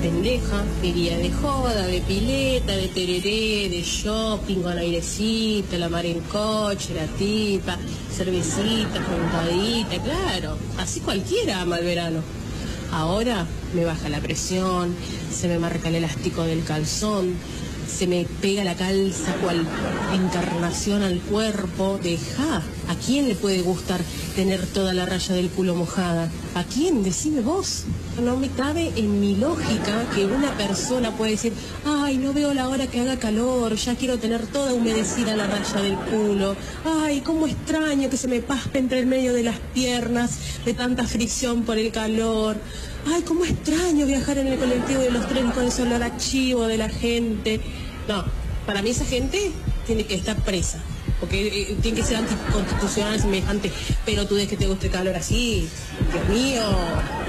pendeja, iría de joda, de pileta, de tereré, de shopping con airecito, la mar en coche, la tipa, cervecita, juntadita, claro. Así cualquiera ama el verano. Ahora me baja la presión, se me marca el elástico del calzón, se me pega la calza cual encarnación al cuerpo. Deja, ¿a quién le puede gustar tener toda la raya del culo mojada? ¿A quién? Decime vos. No me cabe en mi lógica que una persona puede decir, ay, no veo la hora que haga calor, ya quiero tener toda humedecida la raya del culo. Ay, cómo extraño que se me paspe entre el medio de las piernas de tanta fricción por el calor. Ay, cómo extraño viajar en el colectivo de los trenes con ese olor a chivo de la gente. No, para mí esa gente tiene que estar presa, porque tiene que ser anticonstitucional semejante, pero tú de que te guste el calor así, Dios mío.